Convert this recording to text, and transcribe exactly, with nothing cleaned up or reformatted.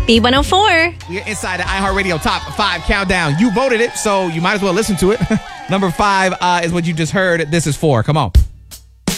B one oh four. We're inside the iHeartRadio Top five Countdown. You voted it, so you might as well listen to it. Number five uh, is what you just heard. This is four. Come on.